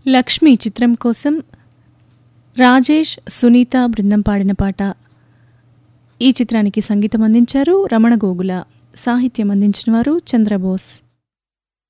లక్ష్మి చిత్రం కోసం రాజేష్, సునీత బృందం పాడిన పాట. ఈ చిత్రానికి సంగీతం అందించారు రమణ గోగుల, సాహిత్యం అందించిన వారు చంద్రబోస్.